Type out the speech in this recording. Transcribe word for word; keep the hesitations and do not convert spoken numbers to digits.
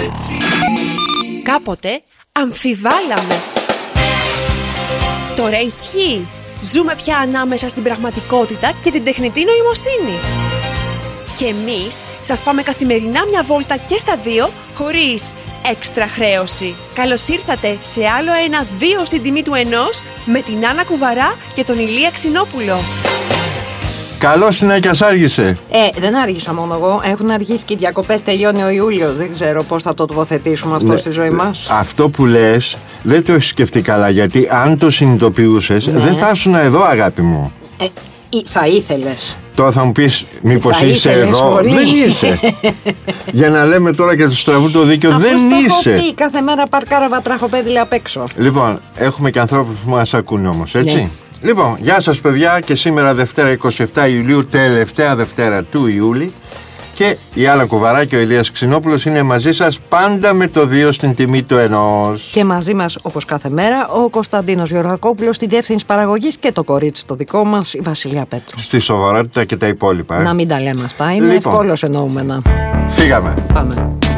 Κάποτε αμφιβάλαμε. Τώρα ισχύει. Ζούμε πια ανάμεσα στην πραγματικότητα και την τεχνητή νοημοσύνη. Και εμείς σας πάμε καθημερινά μια βόλτα και στα δύο, χωρίς έξτρα χρέωση. Καλώς ήρθατε σε άλλο ένα δύο στην τιμή του ενός, με την Άννα Κουβαρά και τον Ηλία Ξινόπουλο. Καλώς Νέκιας, άργησε. Ε, δεν άργησα μόνο εγώ. Έχουν αργήσει και οι διακοπές, τελειώνει ο Ιούλιος. Δεν ξέρω πώς θα το τοποθετήσουμε αυτό, ναι, στη ζωή μας. Αυτό που λες δεν το έχεις σκεφτεί καλά, γιατί αν το συνειδητοποιούσες, ναι, δεν θα ήσουν εδώ, αγάπη μου. Ε, θα ήθελες. Τώρα θα μου πεις, μήπως θα είσαι ήθελες, εδώ. μπορεί. Δεν είσαι. Για να λέμε τώρα και του στραβού το δίκιο, αφού δεν στο είσαι. Έχω πει, κάθε μέρα παρκάρα βατραχοπέδιλα απ' έξω. Λοιπόν, έχουμε και ανθρώπους που μας ακούνε όμως, έτσι. Ναι. Λοιπόν, γεια σας παιδιά, και σήμερα Δευτέρα είκοσι επτά Ιουλίου, τελευταία Δευτέρα του Ιούλη, και η Άννα Κουβαρά και ο Ηλίας Ξινόπουλος είναι μαζί σας πάντα με το δύο στην τιμή του ενός. Και μαζί μας, όπως κάθε μέρα, ο Κωνσταντίνος Γεωργακόπουλος στη διεύθυνση παραγωγής και το κορίτσι το δικό μας, η Βασιλεία Πέτρου. Στη σοβαρότητα και τα υπόλοιπα. Ε. Να μην τα λέμε αυτά, είναι λοιπόν, ευκόλως εννοούμενα. Φύγαμε. Πάμε.